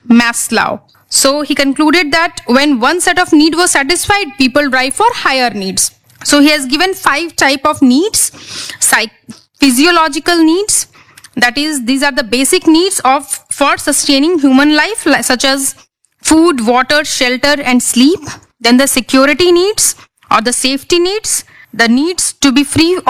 Maslow. So he concluded that when one set of needs was satisfied, people drive for higher needs. So he has given 5 type of needs. Physiological needs, that is, these are the basic needs for sustaining human life, such as food, water, shelter, and sleep. Then the security needs or the safety needs, the needs to be free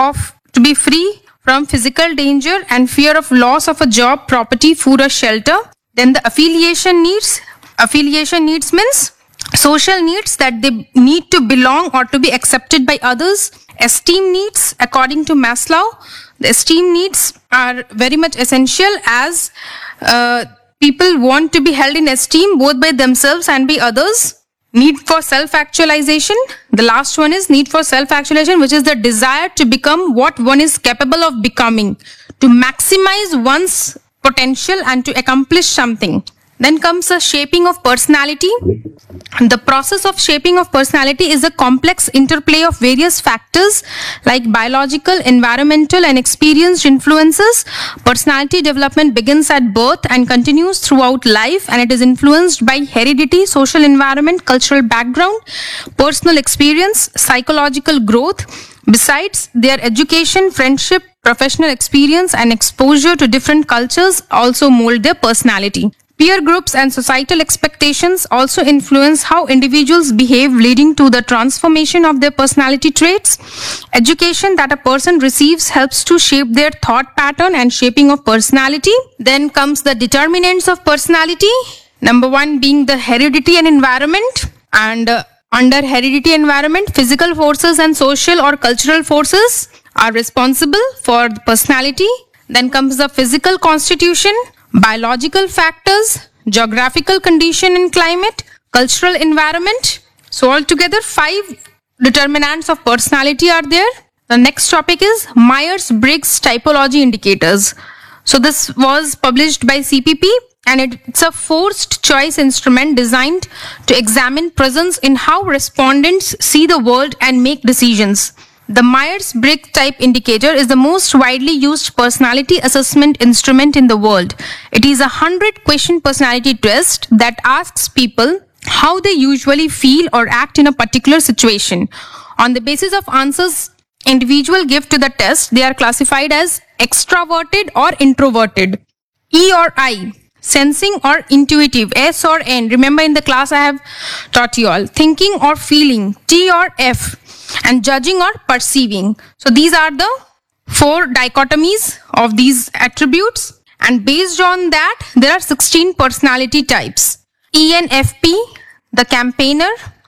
from physical danger and fear of loss of a job, property, food, or shelter. Then the affiliation needs. Affiliation needs means social needs, that they need to belong or to be accepted by others. Esteem needs, according to Maslow, the esteem needs are very much essential, as people want to be held in esteem both by themselves and by others. Need for self-actualization. The last one is need for self-actualization, which is the desire to become what one is capable of becoming, to maximize one's potential and to accomplish something. Then comes the shaping of personality. The process of shaping of personality is a complex interplay of various factors like biological, environmental, and experienced influences. Personality development begins at birth and continues throughout life, and it is influenced by heredity, social environment, cultural background, personal experience, psychological growth. Besides, their education, friendship, professional experience, and exposure to different cultures also mold their personality. Peer groups and societal expectations also influence how individuals behave, leading to the transformation of their personality traits. Education that a person receives helps to shape their thought pattern and shaping of personality. Then comes the determinants of personality. Number 1 being the heredity and environment. And under heredity and environment, physical forces and social or cultural forces are responsible for the personality. Then comes the physical constitution, biological factors, geographical condition and climate, cultural environment. So altogether 5 determinants of personality are there. The next topic is Myers-Briggs typology indicators. So this was published by CPP, and it's a forced choice instrument designed to examine presence in how respondents see the world and make decisions. The Myers-Briggs type indicator is the most widely used personality assessment instrument in the world. It is a 100-question personality test that asks people how they usually feel or act in a particular situation. On the basis of answers individuals give to the test, they are classified as extroverted or introverted. E or I, sensing or intuitive. S or N, remember in the class I have taught you all. Thinking or feeling. T or F. And judging or perceiving. So these are the 4 dichotomies of these attributes, and based on that there are 16 personality types. ENFP, the campaigner.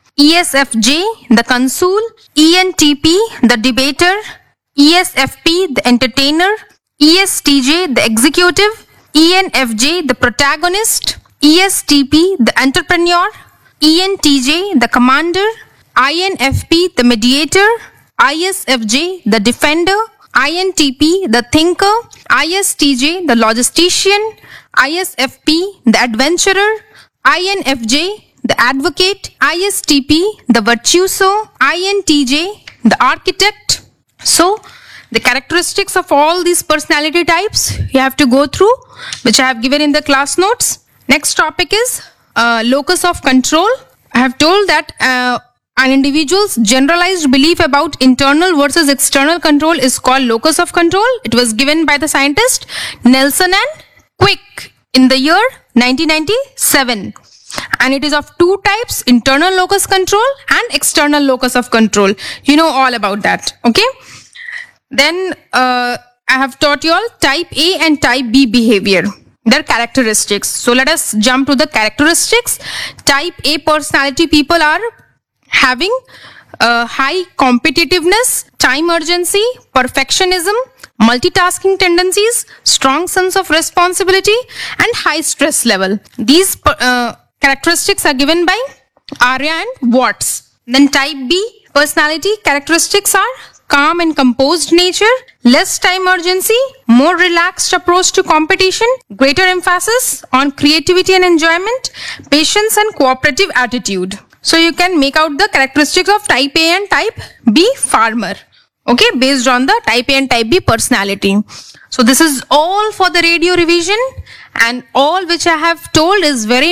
ESFJ, the consul. ENTP, the debater. ESFP, the entertainer. ESTJ, the executive. ENFJ, the protagonist. ESTP, the entrepreneur. ENTJ, the commander. INFP, the mediator. ISFJ, the defender. INTP, the thinker. ISTJ, the logistician. ISFP, the adventurer. INFJ, the advocate. ISTP, the virtuoso. INTJ, the architect. So, the characteristics of all these personality types you have to go through, which I have given in the class notes. Next topic is locus of control. I have told that an individual's generalized belief about internal versus external control is called locus of control. It was given by the scientist Nelson and Quick in the year 1997. And it is of 2 types, internal locus control and external locus of control. You know all about that. Okay. Then I have taught you all type A and type B behavior, their characteristics. So let us jump to the characteristics. Type A personality people are having high competitiveness, time urgency, perfectionism, multitasking tendencies, strong sense of responsibility, and high stress level. These characteristics are given by Arya and Watts. Then type B personality characteristics are calm and composed nature, less time urgency, more relaxed approach to competition, greater emphasis on creativity and enjoyment, patience and cooperative attitude. So you can make out the characteristics of type A and type B farmer. Okay, based on the type A and type B personality. So this is all for the radio revision, and all which I have told is very